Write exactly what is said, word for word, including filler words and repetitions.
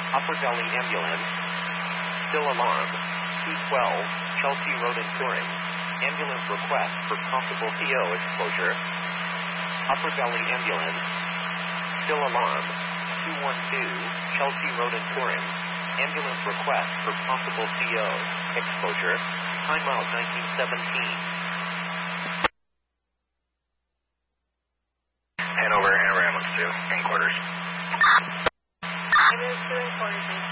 Upper Delhi Ambulance. Still alarm. two twelve, Chelsea Road in Turin. Ambulance request for possible C O exposure. Upper Delhi Ambulance. Still alarm. two one two, Chelsea Road in Turin. Ambulance request for possible C O exposure. Timeout nineteen seventeen. Hanover, Hanover Ambulance two, in quarters. Ambulance two in quarters.